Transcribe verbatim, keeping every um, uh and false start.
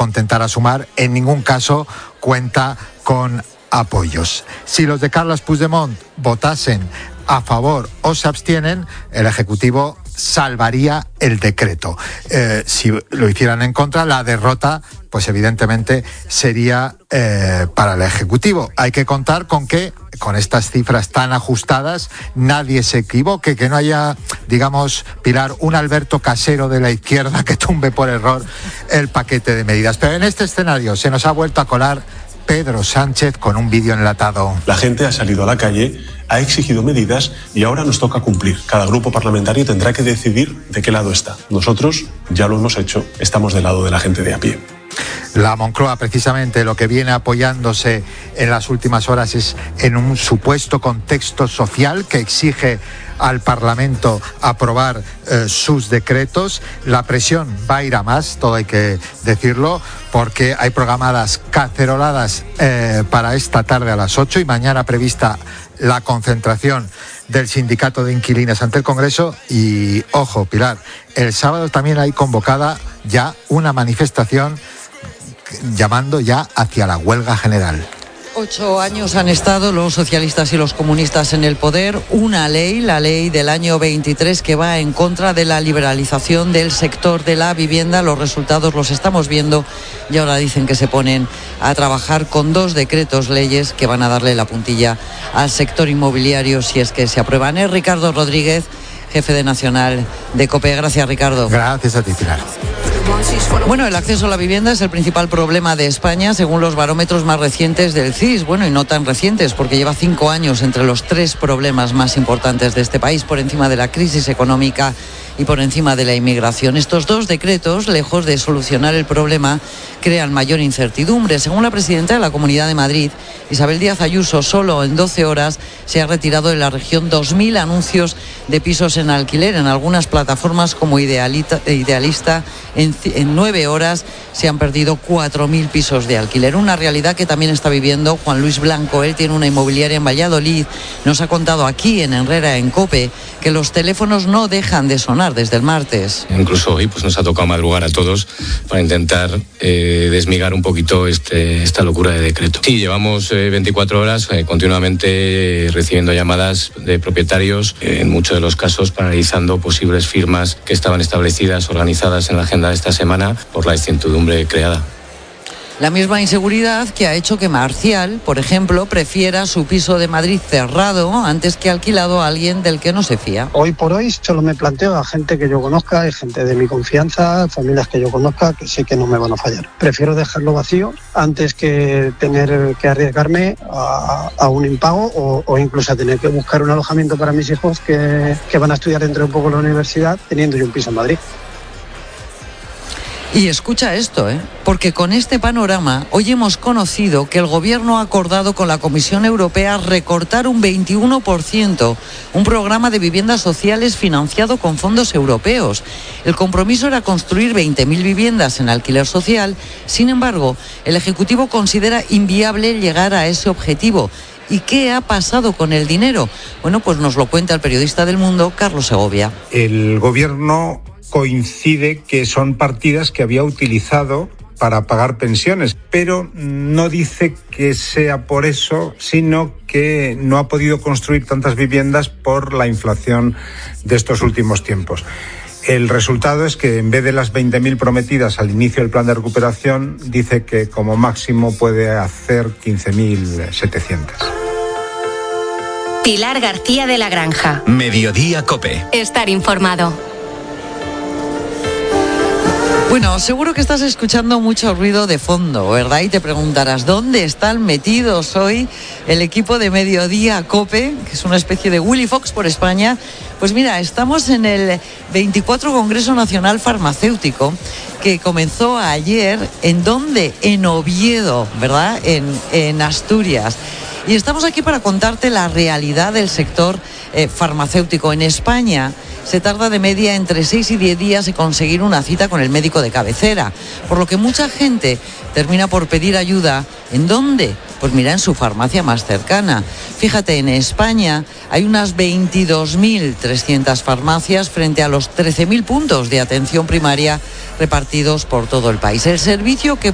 contentar a Sumar, en ningún caso cuenta con apoyos. Si los de Carles Puigdemont votasen a favor o se abstienen, el Ejecutivo salvaría el decreto. Eh, si lo hicieran en contra, la derrota, pues evidentemente sería eh, para el Ejecutivo. Hay que contar con que, con estas cifras tan ajustadas, nadie se equivoque, que no haya, digamos, Pilar, un Alberto Casero de la izquierda que tumbe por error el paquete de medidas. Pero en este escenario se nos ha vuelto a colar Pedro Sánchez con un vídeo enlatado. La gente ha salido a la calle, ha exigido medidas y ahora nos toca cumplir. Cada grupo parlamentario tendrá que decidir de qué lado está. Nosotros ya lo hemos hecho, estamos del lado de la gente de a pie. La Moncloa, precisamente, lo que viene apoyándose en las últimas horas es en un supuesto contexto social que exige al Parlamento aprobar eh, sus decretos. La presión va a ir a más, todo hay que decirlo, porque hay programadas caceroladas eh, para esta tarde a las ocho y mañana prevista la concentración del Sindicato de Inquilinos ante el Congreso. Y, ojo, Pilar, el sábado también hay convocada ya una manifestación llamando ya hacia la huelga general. Ocho años han estado los socialistas y los comunistas en el poder. Una ley, la ley del año veintitrés, que va en contra de la liberalización del sector de la vivienda. Los resultados los estamos viendo y ahora dicen que se ponen a trabajar con dos decretos leyes que van a darle la puntilla al sector inmobiliario si es que se aprueban. Es Ricardo Rodríguez, jefe de Nacional de COPE. Gracias, Ricardo. Gracias a ti, Pilar. Bueno, el acceso a la vivienda es el principal problema de España, según los barómetros más recientes del C I S. Bueno, y no tan recientes, porque lleva cinco años entre los tres problemas más importantes de este país, por encima de la crisis económica y por encima de la inmigración. Estos dos decretos, lejos de solucionar el problema, crean mayor incertidumbre. Según la presidenta de la Comunidad de Madrid, Isabel Díaz Ayuso, solo en doce horas se ha retirado de la región dos mil anuncios de pisos en alquiler. En algunas plataformas como Idealita, Idealista, en, en nueve horas se han perdido cuatro mil pisos de alquiler. Una realidad que también está viviendo Juan Luis Blanco. Él tiene una inmobiliaria en Valladolid. Nos ha contado aquí en Herrera, en COPE, que los teléfonos no dejan de sonar desde el martes. Incluso hoy pues nos ha tocado madrugar a todos para intentar eh, desmigar un poquito este, esta locura de decreto. Sí, llevamos eh, veinticuatro horas eh, continuamente eh, recibiendo llamadas de propietarios, eh, en muchos de los casos paralizando posibles firmas que estaban establecidas, organizadas en la agenda de esta semana por la incertidumbre creada. La misma inseguridad que ha hecho que Marcial, por ejemplo, prefiera su piso de Madrid cerrado antes que alquilado a alguien del que no se fía. Hoy por hoy solo me planteo a gente que yo conozca, gente de mi confianza, familias que yo conozca, que sé que no me van a fallar. Prefiero dejarlo vacío antes que tener que arriesgarme a, a un impago o, o incluso a tener que buscar un alojamiento para mis hijos que, que van a estudiar dentro de poco en la universidad, teniendo yo un piso en Madrid. Y escucha esto, ¿eh? Porque con este panorama hoy hemos conocido que el Gobierno ha acordado con la Comisión Europea recortar un veintiuno por ciento un programa de viviendas sociales financiado con fondos europeos. El compromiso era construir veinte mil viviendas en alquiler social. Sin embargo, el Ejecutivo considera inviable llegar a ese objetivo. ¿Y qué ha pasado con el dinero? Bueno, pues nos lo cuenta el periodista del Mundo, Carlos Segovia. El Gobierno coincide que son partidas que había utilizado para pagar pensiones, pero no dice que sea por eso, sino que no ha podido construir tantas viviendas por la inflación de estos últimos tiempos. El resultado es que en vez de las veinte mil prometidas al inicio del plan de recuperación, dice que como máximo puede hacer quince mil setecientas. Pilar García de la Granja. Mediodía COPE. Estar informado. Bueno, seguro que estás escuchando mucho ruido de fondo, ¿verdad? Y te preguntarás, ¿dónde están metidos hoy el equipo de Mediodía COPE, que es una especie de Willy Fox por España? Pues mira, estamos en el veinticuatro Congreso Nacional Farmacéutico, que comenzó ayer. ¿En dónde? En Oviedo, ¿verdad? En, en Asturias. Y estamos aquí para contarte la realidad del sector eh, farmacéutico en España. Se tarda de media entre seis y diez días en conseguir una cita con el médico de cabecera, por lo que mucha gente termina por pedir ayuda. ¿En dónde? Pues mira, en su farmacia más cercana. Fíjate, en España hay unas veintidós mil trescientas farmacias frente a los trece mil puntos de atención primaria repartidos por todo el país. El servicio que